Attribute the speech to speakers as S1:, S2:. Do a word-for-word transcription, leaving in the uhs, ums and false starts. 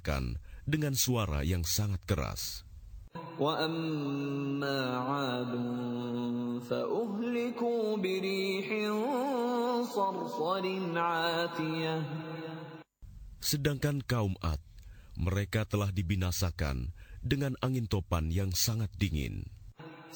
S1: dibinasakan dengan suara yang sangat keras.
S2: وَأَمَّا عَادٌ فَأُهْلِكُوا بِرِيحٍ صَرْصَرٍ عَاتِيَةٍ.
S1: Sedangkan kaum Ad, mereka telah dibinasakan dengan angin topan yang sangat dingin.